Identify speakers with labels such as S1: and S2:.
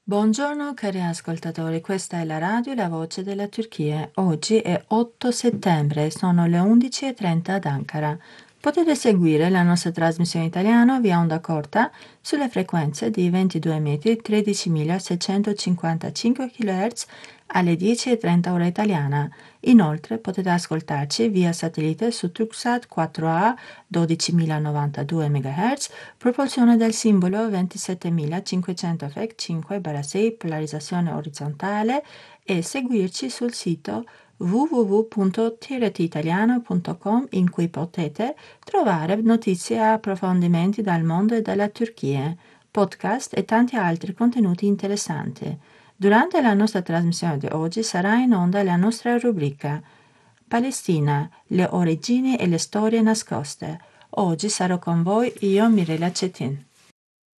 S1: Buongiorno cari ascoltatori, questa è la radio La Voce della Turchia. Oggi è 8 settembre, sono le 11:30 ad Ankara. Potete seguire la nostra trasmissione italiana via onda corta sulle frequenze di 22 metri 13.655 kHz alle 10:30 ora italiana. Inoltre potete ascoltarci via satellite su Turksat 4A 12.092 MHz, propulsione del simbolo 27500 FEC 5/6 polarizzazione orizzontale e seguirci sul sito www.tretitaliano.com in cui potete trovare notizie e approfondimenti dal mondo e dalla Turchia, podcast e tanti altri contenuti interessanti. Durante la nostra trasmissione di oggi sarà in onda la nostra rubrica Palestina, le origini e le storie nascoste. Oggi sarò con voi io, Mirella Cetin.